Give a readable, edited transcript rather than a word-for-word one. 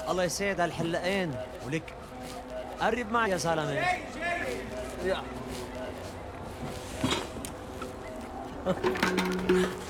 الله يسعد هالحلاقين ولك. قرب معي يا زلمه. يا